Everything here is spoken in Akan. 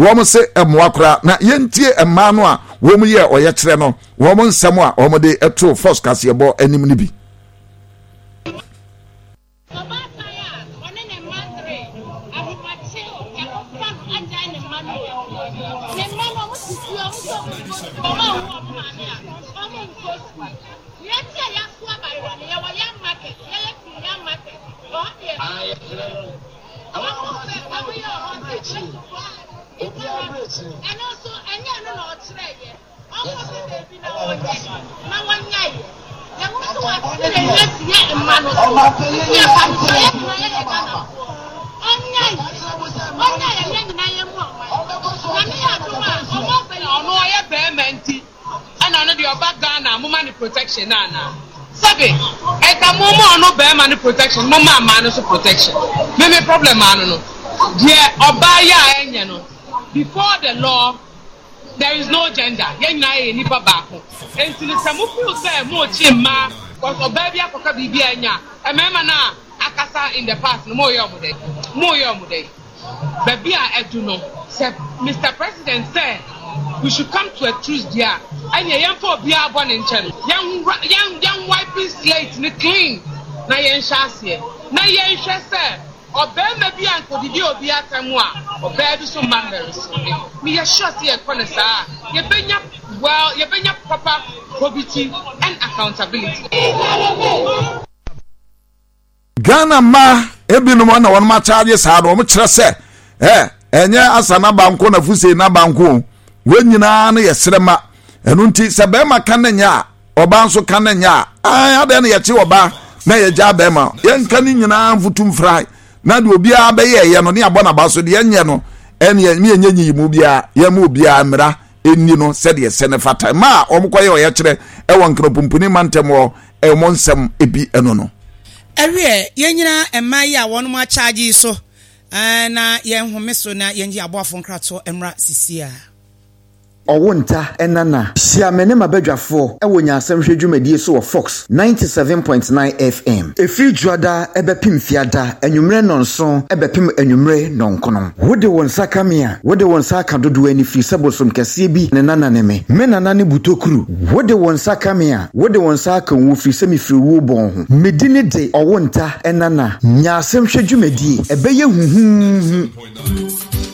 wɔn se ɛmoakora na yɛntie ɛmaa no a wɔn yɛ ɔyɛ kyerɛ no wɔn nsɛm a wɔn de ɛto force kaseɛbɔ anim no bi. And also, and you know, protection na sabe e ka mo no be man protection mo man so protection me problem no there obaya enye no before the law there is no gender yenna e nipa baako entini samu feel say mo chimma cause oba bia koka bibia enya e mema na akasa in the past no mo yomudai baby a edu no say Mr. President say we should come to a truce there and yan for bia born in chen yan wiping slate ni clean na yan shase na yan hwese oba ma bia nkodidi obi atamu a oba bi so members me ya sure say e kone sa ye benya proper probity and accountability. Ghana ma ebinum na won ma charge sa do mo kire se enye asana banko na fuse na banko wenyina na yesrema enu nti se be ma kananya oba nso kananya ade na ye che oba na ye ja be ma ye nka ni nyina mfutum fry na de obi a be ye no ne abona ba so de enye no ene me enye mu bia ye mu bia mra eni no se de se ne fata ma omkoye o ye kire e won kropumpuni mantemo e mo nsem ebi eno no ewe yenyina emai a wonu ma charge so na yen home so na yenji aboafo nkrato emra sisia Owunta enana siamene mabadwafo ewonya asemhwe dwumadie so wo Fox 97.9 FM efi juada ebepim fiada enwumre nonso ebepim enwumre nonkono wode won sakamia wode won saka dodo ani fi sebosom kase bi ne nana ne me nana ne butokuru wode won sakamia wode won saka wo fi semifiri wo bon ho medine de owunta enana nya asemhwe dwumadie ebeye huhu